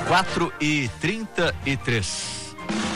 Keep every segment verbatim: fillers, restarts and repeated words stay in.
quatro e trinta e três.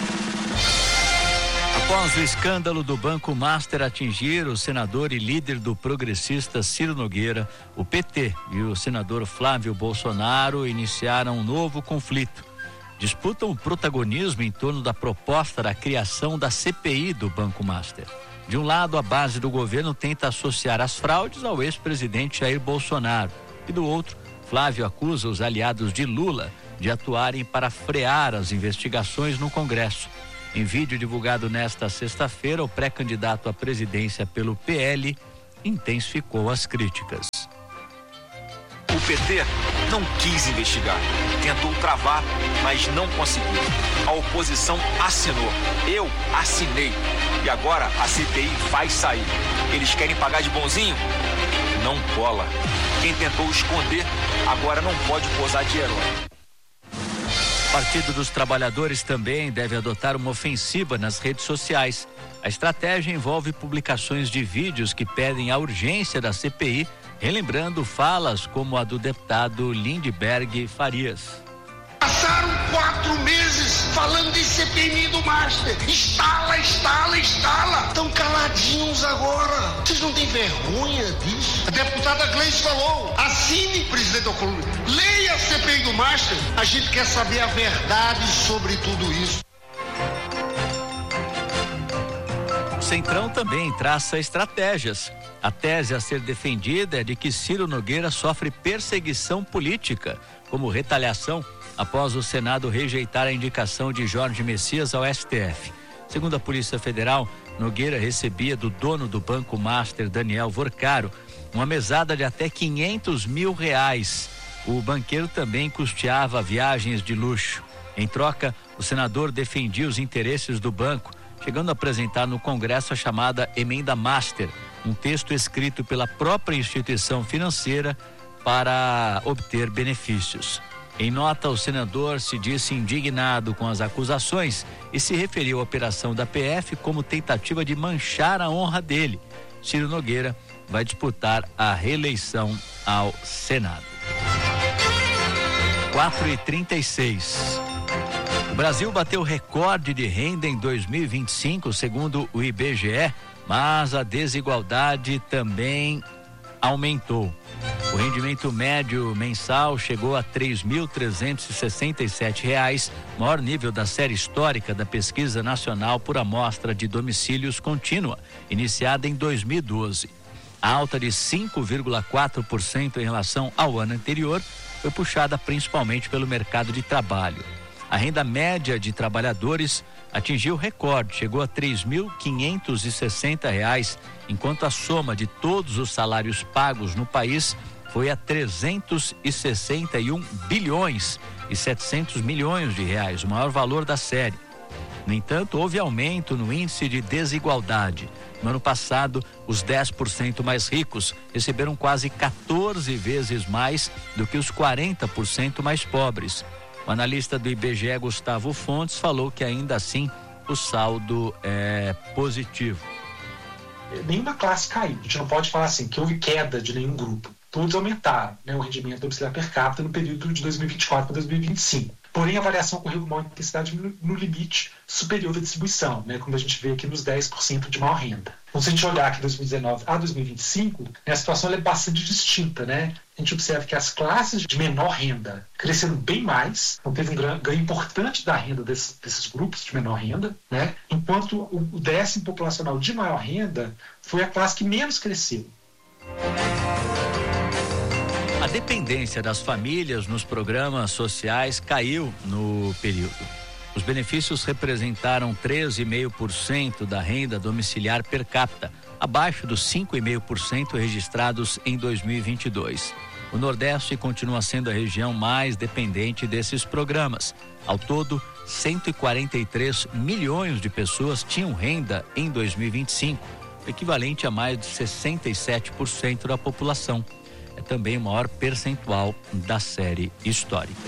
Após o escândalo do Banco Master atingir o senador e líder do progressista Ciro Nogueira, o P T e o senador Flávio Bolsonaro iniciaram um novo conflito. Disputam o protagonismo em torno da proposta da criação da C P I do Banco Master. De um lado, a base do governo tenta associar as fraudes ao ex-presidente Jair Bolsonaro. E do outro, Flávio acusa os aliados de Lula de atuarem para frear as investigações no Congresso. Em vídeo divulgado nesta sexta-feira, o pré-candidato à presidência pelo P L intensificou as críticas. O P T não quis investigar, tentou travar, mas não conseguiu. A oposição assinou, eu assinei e agora a C P I vai sair. Eles querem pagar de bonzinho? Não cola. Quem tentou esconder agora não pode posar de herói. O Partido dos Trabalhadores também deve adotar uma ofensiva nas redes sociais. A estratégia envolve publicações de vídeos que pedem a urgência da C P I, relembrando falas como a do deputado Lindbergh Farias. Passaram quatro meses falando de C P I do Master. Instala, instala, instala. Estão caladinhos agora. Vocês não têm vergonha disso? A deputada Gleice falou, assine, presidente da Colômbia. Leia a C P I do Master. A gente quer saber a verdade sobre tudo isso. O Centrão também traça estratégias. A tese a ser defendida é de que Ciro Nogueira sofre perseguição política como retaliação após o Senado rejeitar a indicação de Jorge Messias ao S T F. Segundo a Polícia Federal, Nogueira recebia do dono do Banco Master, Daniel Vorcaro, uma mesada de até quinhentos mil reais. O banqueiro também custeava viagens de luxo. Em troca, o senador defendia os interesses do banco, chegando a apresentar no Congresso a chamada Emenda Master, um texto escrito pela própria instituição financeira para obter benefícios. Em nota, o senador se disse indignado com as acusações e se referiu à operação da P F como tentativa de manchar a honra dele. Ciro Nogueira vai disputar a reeleição ao Senado. quatro e trinta e seis. O Brasil bateu recorde de renda em dois mil e vinte e cinco, segundo o I B G E, mas a desigualdade também aumentou. O rendimento médio mensal chegou a três mil trezentos e sessenta e sete reais, maior nível da série histórica da Pesquisa Nacional por Amostra de Domicílios Contínua, iniciada em dois mil e doze. A alta de cinco vírgula quatro por cento em relação ao ano anterior foi puxada principalmente pelo mercado de trabalho. A renda média de trabalhadores atingiu recorde, chegou a três mil quinhentos e sessenta reais, enquanto a soma de todos os salários pagos no país foi a trezentos e sessenta e um bilhões e setecentos milhões de reais, o maior valor da série. No entanto, houve aumento no índice de desigualdade. No ano passado, os dez por cento mais ricos receberam quase quatorze vezes mais do que os quarenta por cento mais pobres. O analista do I B G E, Gustavo Fontes, falou que ainda assim o saldo é positivo. Nenhuma classe caiu. A gente não pode falar assim que houve queda de nenhum grupo. Todos aumentaram, né, o rendimento domiciliar per capita no período de dois mil e vinte e quatro para dois mil e vinte e cinco. Porém, a variação ocorreu com uma intensidade no, no limite superior da distribuição, né, como a gente vê aqui nos dez por cento de maior renda. Então, se a gente olhar aqui dois mil e dezenove a dois mil e vinte e cinco, né, a situação é bastante distinta. Né? A gente observa que as classes de menor renda cresceram bem mais, então teve um ganho importante da renda desses, desses grupos de menor renda, né? Enquanto o, o décimo populacional de maior renda foi a classe que menos cresceu. A dependência das famílias nos programas sociais caiu no período. Os benefícios representaram treze vírgula cinco por cento da renda domiciliar per capita, abaixo dos cinco vírgula cinco por cento registrados em dois mil e vinte e dois. O Nordeste continua sendo a região mais dependente desses programas. Ao todo, cento e quarenta e três milhões de pessoas tinham renda em dois mil e vinte e cinco, equivalente a mais de sessenta e sete por cento da população. É também o maior percentual da série histórica.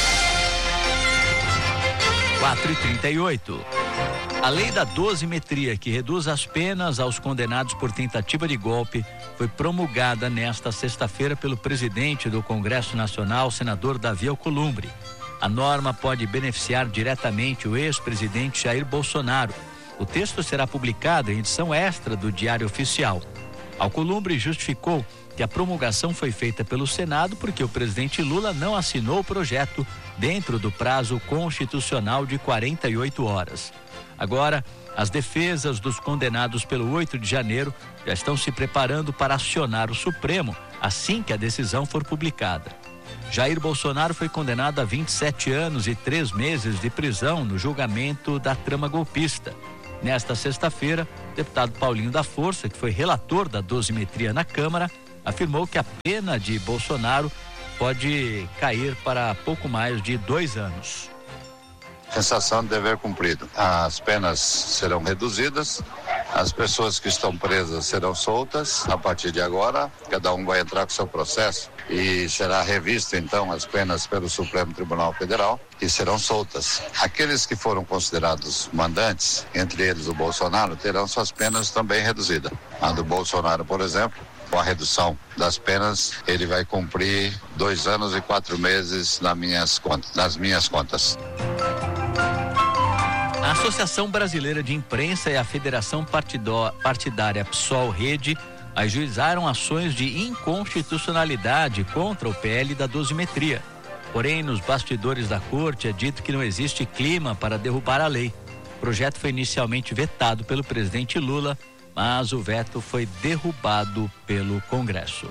quatro e trinta e oito. A lei da dosimetria, que reduz as penas aos condenados por tentativa de golpe, foi promulgada nesta sexta-feira pelo presidente do Congresso Nacional, senador Davi Alcolumbre. A norma pode beneficiar diretamente o ex-presidente Jair Bolsonaro. O texto será publicado em edição extra do Diário Oficial. Alcolumbre justificou que a promulgação foi feita pelo Senado porque o presidente Lula não assinou o projeto dentro do prazo constitucional de quarenta e oito horas. Agora, as defesas dos condenados pelo oito de janeiro já estão se preparando para acionar o Supremo assim que a decisão for publicada. Jair Bolsonaro foi condenado a vinte e sete anos e três meses de prisão no julgamento da trama golpista. Nesta sexta-feira, o deputado Paulinho da Força, que foi relator da dosimetria na Câmara, afirmou que a pena de Bolsonaro pode cair para pouco mais de dois anos. Sensação de dever cumprido. As penas serão reduzidas, as pessoas que estão presas serão soltas. A partir de agora, cada um vai entrar com seu processo e será revista então as penas pelo Supremo Tribunal Federal e serão soltas. Aqueles que foram considerados mandantes, entre eles o Bolsonaro, terão suas penas também reduzidas. A do Bolsonaro, por exemplo, com a redução das penas, ele vai cumprir dois anos e quatro meses nas minhas contas. Nas minhas contas. A Associação Brasileira de Imprensa e a Federação Partidó, Partidária PSOL Rede ajuizaram ações de inconstitucionalidade contra o P L da dosimetria. Porém, nos bastidores da corte é dito que não existe clima para derrubar a lei. O projeto foi inicialmente vetado pelo presidente Lula, mas o veto foi derrubado pelo Congresso.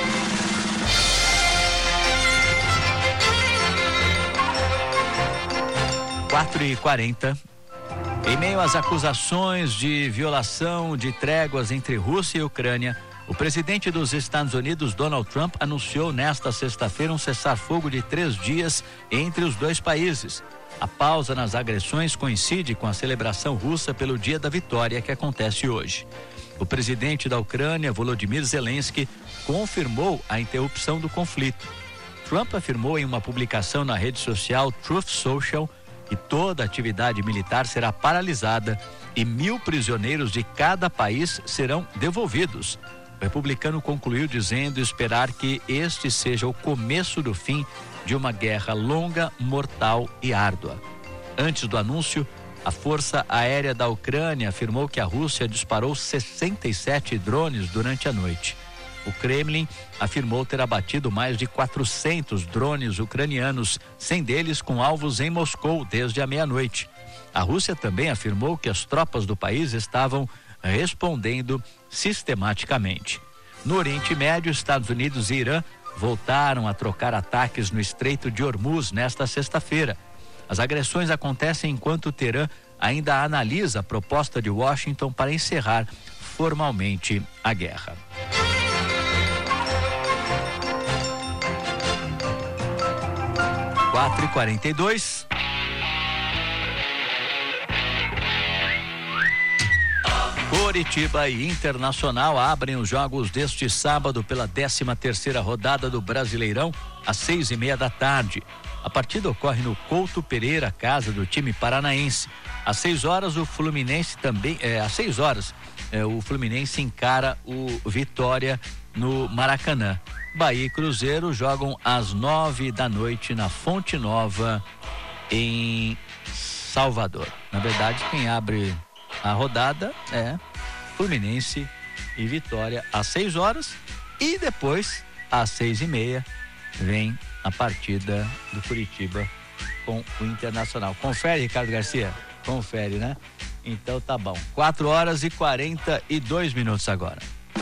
quatro e quarenta. Em meio às acusações de violação de tréguas entre Rússia e Ucrânia, o presidente dos Estados Unidos, Donald Trump, anunciou nesta sexta-feira um cessar-fogo de três dias entre os dois países. A pausa nas agressões coincide com a celebração russa pelo Dia da Vitória, que acontece hoje. O presidente da Ucrânia, Volodymyr Zelensky, confirmou a interrupção do conflito. Trump afirmou em uma publicação na rede social Truth Social que toda atividade militar será paralisada e mil prisioneiros de cada país serão devolvidos. O republicano concluiu dizendo esperar que este seja o começo do fim de uma guerra longa, mortal e árdua. Antes do anúncio, a Força Aérea da Ucrânia afirmou que a Rússia disparou sessenta e sete drones durante a noite. O Kremlin afirmou ter abatido mais de quatrocentos drones ucranianos, cem deles com alvos em Moscou desde a meia-noite. A Rússia também afirmou que as tropas do país estavam respondendo sistematicamente. No Oriente Médio, Estados Unidos e Irã voltaram a trocar ataques no Estreito de Hormuz nesta sexta-feira. As agressões acontecem enquanto Teherã ainda analisa a proposta de Washington para encerrar formalmente a guerra. quatro e quarenta e dois. Coritiba e Internacional abrem os jogos deste sábado pela décima terceira rodada do Brasileirão, às seis e meia da tarde. A partida ocorre no Couto Pereira, casa do time paranaense. Às seis horas, o Fluminense também, é, às seis horas, é, o Fluminense encara o Vitória no Maracanã. Bahia e Cruzeiro jogam às nove da noite na Fonte Nova, em Salvador. Na verdade, quem abre a rodada é Fluminense e Vitória às seis horas e depois, às seis e meia, vem a partida do Curitiba com o Internacional. Confere, Ricardo Garcia? Confere, né? Então tá bom. quatro horas e quarenta e dois minutos agora.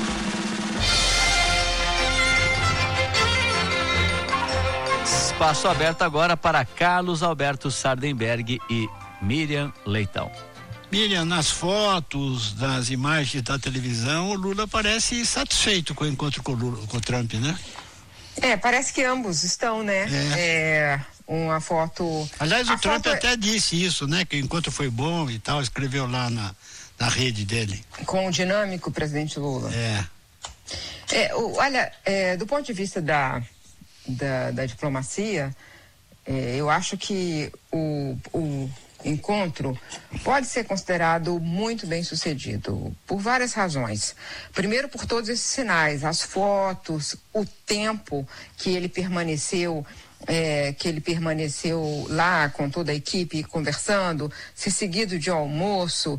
Espaço aberto agora para Carlos Alberto Sardenberg e Miriam Leitão. Miriam, nas fotos, nas imagens da televisão, o Lula parece satisfeito com o encontro com o, Lula, com o Trump, né? É, parece que ambos estão, né? É. é uma foto... Aliás, o Trump foto... até disse isso, né? Que o encontro foi bom e tal, escreveu lá na, na rede dele. Com o dinâmico presidente Lula. É. é o, olha, é, do ponto de vista da, da, da diplomacia, é, eu acho que o... o encontro pode ser considerado muito bem sucedido por várias razões. Primeiro, por todos esses sinais, as fotos, o tempo que ele permaneceu é, que ele permaneceu lá com toda a equipe conversando, se seguido de almoço,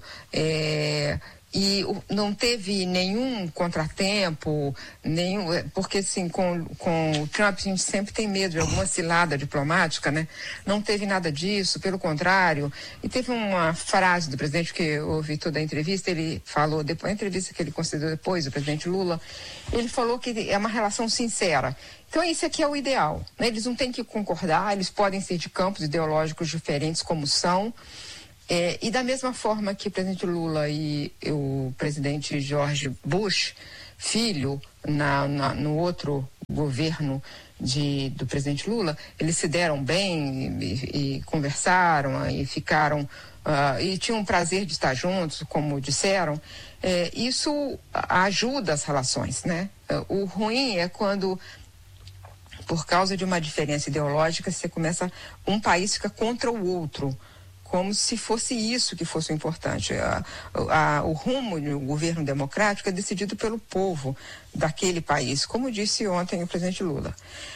é, e não teve nenhum contratempo, nenhum, porque assim, com, com o Trump a gente sempre tem medo de alguma cilada diplomática, né? Não teve nada disso, pelo contrário. E teve uma frase do presidente, que eu ouvi toda a entrevista, ele falou, depois, a entrevista que ele concedeu depois, o presidente Lula, ele falou que é uma relação sincera. Então, esse aqui é o ideal, né? Eles não têm que concordar, eles podem ser de campos ideológicos diferentes, como são. É, e da mesma forma que o presidente Lula e o presidente George Bush, filho, na, na, no outro governo de, do presidente Lula, eles se deram bem e, e conversaram e ficaram, uh, e tinham um prazer de estar juntos, como disseram. É, isso ajuda as relações, né? O ruim é quando, por causa de uma diferença ideológica, você começa, um país fica contra o outro, como se fosse isso que fosse o importante. A, a, o rumo do governo democrático é decidido pelo povo daquele país, como disse ontem o presidente Lula.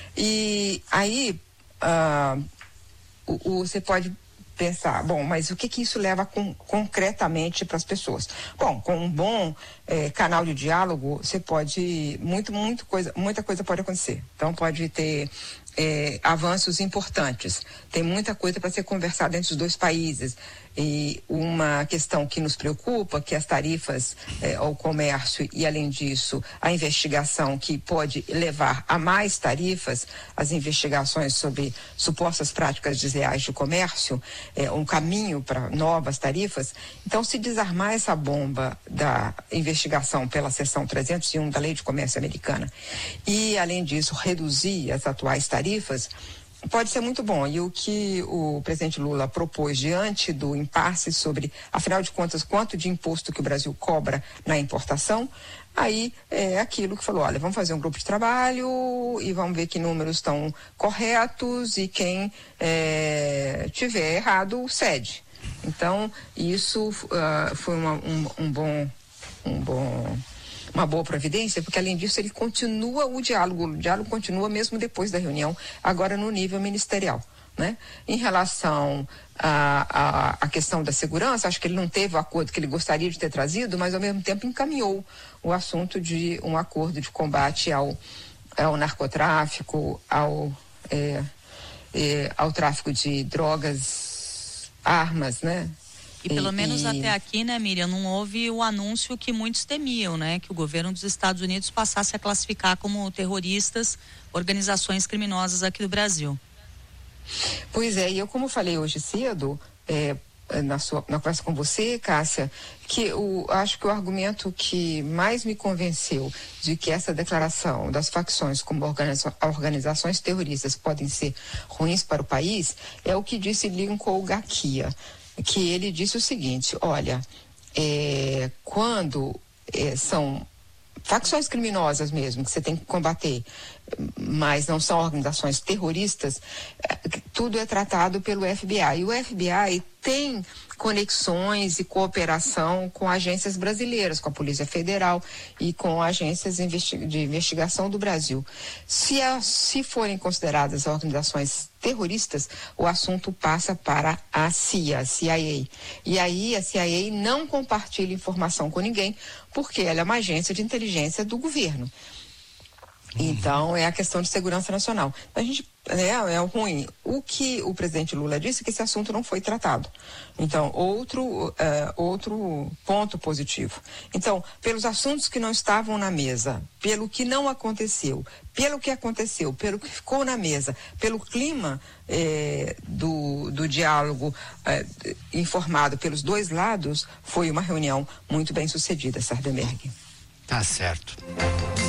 E aí uh, o, o, você pode pensar, bom, mas o que que isso leva com, concretamente para as pessoas? Bom, com um bom eh, canal de diálogo, você pode, muito, muito coisa, muita coisa pode acontecer. Então pode ter eh, avanços importantes. Tem muita coisa para ser conversada entre os dois países. E uma questão que nos preocupa, que as tarifas eh, ao comércio e, além disso, a investigação que pode levar a mais tarifas, as investigações sobre supostas práticas desleais de comércio, eh, um caminho para novas tarifas. Então, se desarmar essa bomba da investigação pela seção trezentos e um da Lei de Comércio Americana e, além disso, reduzir as atuais tarifas, pode ser muito bom. E o que o presidente Lula propôs diante do impasse sobre, afinal de contas, quanto de imposto que o Brasil cobra na importação, aí é aquilo que falou, olha, vamos fazer um grupo de trabalho e vamos ver que números estão corretos e quem é, tiver errado cede. Então, isso uh, foi uma, um, um bom... Um bom uma boa providência, porque além disso ele continua o diálogo, o diálogo continua mesmo depois da reunião, agora no nível ministerial, né? Em relação à, à, à questão da segurança, acho que ele não teve o acordo que ele gostaria de ter trazido, mas ao mesmo tempo encaminhou o assunto de um acordo de combate ao, ao narcotráfico, ao, é, é, ao tráfico de drogas, armas, né? E pelo e, menos e... até aqui, né, Miriam, não houve o anúncio que muitos temiam, né? Que o governo dos Estados Unidos passasse a classificar como terroristas organizações criminosas aqui do Brasil. Pois é, e eu, como falei hoje cedo, é, na sua na conversa com você, Cássia, que o, acho que o argumento que mais me convenceu de que essa declaração das facções como organiza, organizações terroristas podem ser ruins para o país é o que disse Lincoln Garcia, que ele disse o seguinte, olha, é, quando é, são facções criminosas mesmo, que você tem que combater, mas não são organizações terroristas, tudo é tratado pelo F B I. E o F B I tem conexões e cooperação com agências brasileiras, com a Polícia Federal e com agências de investigação do Brasil. Se, a, se forem consideradas organizações terroristas, o assunto passa para a C I A, a C I A. E aí a C I A não compartilha informação com ninguém, porque ela é uma agência de inteligência do governo. Então, é a questão de segurança nacional. A gente, né, é ruim. O que o presidente Lula disse é que esse assunto não foi tratado. Então, outro, uh, outro ponto positivo. Então, pelos assuntos que não estavam na mesa, pelo que não aconteceu, pelo que aconteceu, pelo que ficou na mesa, pelo clima eh, do, do diálogo eh, informado pelos dois lados, foi uma reunião muito bem sucedida, Sardenberg. Tá certo.